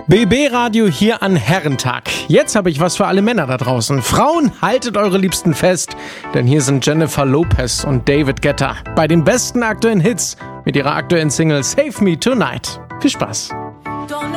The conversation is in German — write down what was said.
BB Radio hier an Herrentag. Jetzt habe ich was für alle Männer da draußen. Frauen, haltet eure Liebsten fest, denn hier sind Jennifer Lopez und David Guetta bei den besten aktuellen Hits mit ihrer aktuellen Single Save Me Tonight. Viel Spaß.